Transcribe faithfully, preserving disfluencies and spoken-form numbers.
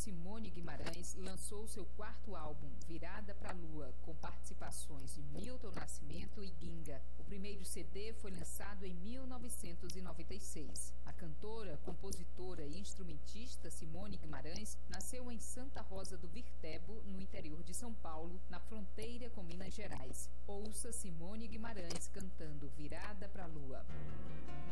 Simone Guimarães lançou seu quarto álbum, Virada pra Lua, com participações de Milton Nascimento e Ginga. O primeiro C D foi lançado em mil novecentos e noventa e seis. A cantora, compositora e instrumentista Simone Guimarães nasceu em Santa Rosa do Viterbo, no interior de São Paulo, na fronteira com Minas Gerais. Ouça Simone Guimarães cantando Virada pra Lua.